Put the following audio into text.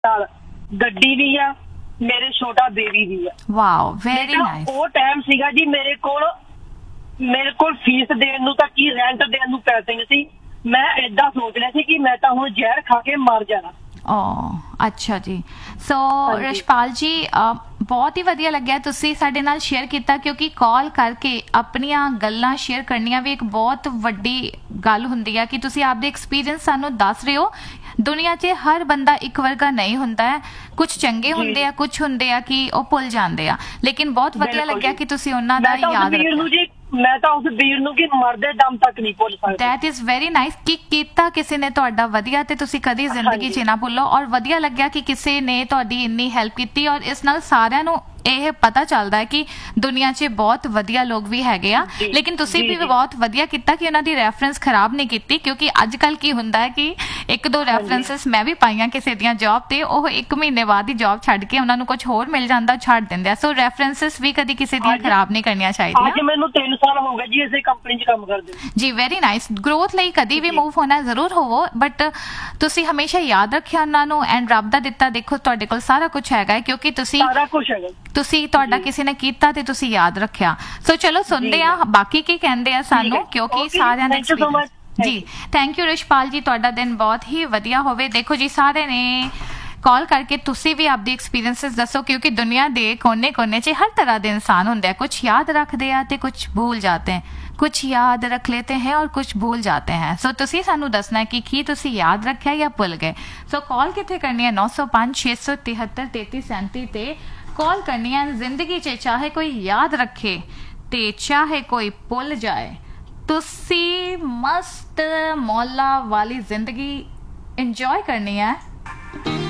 ਨਾਲ ਗੱਡੀ ਵੀ ਆ, ਮੇਰੇ ਛੋਟਾ ਬੇਬੀ ਵੀ ਆ। Wow, very nice. ਉਹ ਟਾਈਮ ਸੀਗਾ ਜੀ ਮੇਰੇ ਕੋਲ ਫੀਸ ਦੇਣ ਨੂੰ ਤਾਂ ਕੀ ਰੈਂਟ ਦੇਣ ਨੂੰ ਪੈਸੇ ਨਹੀਂ ਸੀ। ਮੈਂ ਏਦਾਂ ਸੋਚ ਲਿਆ ਸੀ ਕਿ ਮੈਂ ਤਾਂ ਹੁਣ ਜ਼ਹਿਰ ਖਾ ਕੇ ਮਰ ਜਾਣਾ। ਅੱਛਾ ਜੀ। ਸੋ ਰਸ਼ਪਾਲ ਜੀ, ਬਹੁਤ ਹੀ ਵਧੀਆ ਲੱਗਿਆ ਤੁਸੀਂ ਸਾਡੇ ਨਾਲ ਸ਼ੇਅਰ ਕੀਤਾ, ਕਿਉਂਕਿ ਕਾਲ ਕਰਕੇ ਆਪਣੀਆਂ ਗੱਲਾਂ ਸ਼ੇਅਰ ਕਰਨੀਆਂ ਵੀ ਇੱਕ ਬਹੁਤ ਵੱਡੀ ਗੱਲ ਹੁੰਦੀ ਹੈ ਕਿ ਤੁਸੀਂ ਆਪਦੇ ਐਕਸਪੀਰੀਅੰਸ ਸਾਨੂੰ ਦੱਸ ਰਹੇ ਹੋ। ਦੁਨੀਆ 'ਚ ਹਰ ਬੰਦਾ ਇੱਕ ਵਰਗਾ ਨਹੀਂ ਹੁੰਦਾ ਹੈ, ਕੁਝ ਚੰਗੇ ਹੁੰਦੇ ਆ, ਕੁਝ ਹੁੰਦੇ ਆ ਕਿ ਉਹ ਭੁੱਲ ਜਾਂਦੇ ਆ, ਲੇਕਿਨ ਬਹੁਤ ਵਧੀਆ ਲੱਗਿਆ ਕਿ ਤੁਸੀਂ ਉਹਨਾਂ ਦਾ ਯਾਦ ਰੱਖਿਆ। ਮੈਂ ਤਾਂ ਉਸ ਵੀਰ ਨੂੰ ਕਿ ਮਰਦੇ ਦਮ ਤੱਕ ਨਹੀਂ ਭੁੱਲ ਸਕਦਾ। ਦੈਟ ਇਜ਼ ਵੈਰੀ ਨਾਈਸ ਕਿ ਕੀਤਾ ਕਿਸੇ ਨੇ ਤੁਹਾਡਾ ਵਧੀਆ ਤੇ ਤੁਸੀਂ ਕਦੀ ਜ਼ਿੰਦਗੀ 'ਚ ਨਾ ਭੁੱਲੋ। ਔਰ ਵਧੀਆ ਲੱਗਿਆ ਕਿ ਕਿਸੇ ਨੇ ਤੁਹਾਡੀ ਇੰਨੀ ਹੈਲਪ ਕੀਤੀ, ਔਰ ਇਸ ਨਾਲ ਸਾਰਿਆਂ ਨੂੰ ਇਹ ਪਤਾ ਚੱਲਦਾ ਹੈ ਕਿ ਦੁਨੀਆ 'ਚ ਬਹੁਤ ਵਧੀਆ ਲੋਕ ਵੀ ਹੈਗੇ ਆ। ਲੇਕਿਨ ਤੁਸੀਂ ਵੀ ਬਹੁਤ ਵਧੀਆ ਕੀਤਾ ਕਿ ਉਹਨਾਂ ਦੀ ਰੈਫਰੈਂਸ ਖਰਾਬ ਨਹੀਂ ਕੀਤੀ, ਕਿਉਂਕਿ ਅੱਜ ਕੱਲ ਕੀ ਹੁੰਦਾ ਹੈ ਕਿ ਇੱਕ ਦੋ ਰੈਫਰੈਂਸਸ ਮੈਂ ਵੀ ਪਾਈਆਂ ਕਿਸੇ ਦੀਆਂ ਜੌਬ ਤੇ, ਉਹ 1 ਮਹੀਨੇ ਬਾਅਦ ਹੀ ਜੌਬ ਛੱਡ ਕੇ ਉਹਨਾਂ ਨੂੰ ਕੁਝ ਹੋਰ ਮਿਲ ਜਾਂਦਾ, ਛੱਡ ਦਿੰਦੇ ਆ। ਸੋ ਰੈਫਰੈਂਸਸ ਵੀ ਕਦੀ ਕਿਸੇ ਦੀਆਂ ਖਰਾਬ ਨਹੀਂ ਕਰਨੀਆਂ ਚਾਹੀਦੀਆਂ। ਅੱਜ ਮੈਨੂੰ 3 ਸਾਲ ਹੋ ਗਏ ਜੀ ਇਸੇ ਕੰਪਨੀ 'ਚ ਕੰਮ ਕਰਦੇ ਜੀ। Very nice. ਗਰੋਥ ਲਈ ਕਦੀ ਵੀ ਮੂਵ ਹੋਣਾ ਜ਼ਰੂਰ ਹੋਵੋ, ਬਟ ਤੁਸੀਂ ਹਮੇਸ਼ਾ ਯਾਦ ਰੱਖਿਆ ਉਹਨਾਂ ਨੂੰ, ਐਂਡ ਰੱਬ ਦਾ ਦਿੱਤਾ ਦੇਖੋ ਤੁਹਾਡੇ ਕੋਲ ਸਾਰਾ ਕੁਝ ਹੈਗਾ, ਕਿਉਂਕਿ ਤੁਸੀਂ ਸਾਰਾ ਕੁਝ ਹੈਗਾ, ਤੁਸੀਂ ਤੁਹਾਡਾ ਕਿਸੇ ਨੇ ਕੀਤਾ ਤੇ ਤੁਸੀਂ ਯਾਦ ਰੱਖਿਆ। ਸੋ ਚਲੋ ਸੁਣਦੇ ਆ ਬਾਕੀ ਕੀ ਕਹਿੰਦੇ ਆ ਸਾਨੂੰ, ਕਿਉਂਕਿ ਸਾਰਿਆਂ ਦਾ ਐਕਸਪੀਰੀਅੰਸ। ਜੀ ਥੈਂਕ ਯੂ ਰਿਸ਼ਪਾਲ ਜੀ, ਤੁਹਾਡਾ ਦਿਨ ਬਹੁਤ ਹੀ ਵਧੀਆ ਹੋਵੇ। ਦੇਖੋ ਜੀ, ਸਾਰੇ ਨੇ ਕਾਲ ਕਰਕੇ ਤੁਸੀਂ ਵੀ ਆਪਦੀ ਐਕਸਪੀਰੀਐਂसेस ਦੱਸੋ, ਕਿਉਂਕਿ ਦੁਨੀਆ ਦੇ ਕੋਨੇ-ਕੋਨੇ 'ਚ ਹਰ ਤਰ੍ਹਾਂ ਦੇ ਇਨਸਾਨ ਹੁੰਦੇ ਆ, कुछ याद रखते हैं ਤੇ कुछ भूल जाते हैं, कुछ याद रख लेते हैं और कुछ भूल जाते हैं। सो ਤੁਸੀਂ ਸਾਨੂੰ ਦੱਸਣਾ ਹੈ ਕਿ ਕੀ ਤੁਸੀਂ ਯਾਦ ਰੱਖਿਆ ਜਾਂ ਭੁੱਲ ਗਏ। ਸੋ ਕਾਲ ਕਿੱਥੇ ਕਰਨੀ ਹੈ? 905 673 3337 ਤੇ ਕਾਲ ਕਰਨੀ ਹੈ। ਜ਼ਿੰਦਗੀ 'ਚ ਚਾਹੇ ਕੋਈ ਯਾਦ ਰੱਖੇ ਤੇ ਚਾਹੇ ਕੋਈ ਭੁੱਲ ਜਾਏ, ਤੁਸੀਂ ਮਸਤ ਮੌਲਾ ਵਾਲੀ ਜ਼ਿੰਦਗੀ ਇੰਜੋਏ ਕਰਨੀ ਹੈ।